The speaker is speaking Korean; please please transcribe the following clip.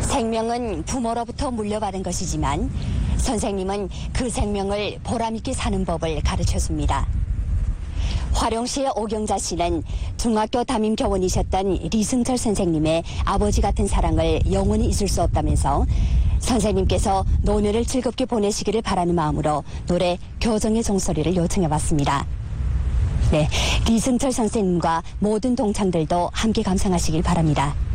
생명은 부모로부터 물려받은 것이지만 선생님은 그 생명을 보람있게 사는 법을 가르쳐줍니다. 화룡시의 오경자 씨는 중학교 담임 교원이셨던 리승철 선생님의 아버지 같은 사랑을 영원히 잊을 수 없다면서 선생님께서 노년을 즐겁게 보내시기를 바라는 마음으로 노래 교정의 종소리를 요청해봤습니다. 네, 리승철 선생님과 모든 동창들도 함께 감상하시길 바랍니다.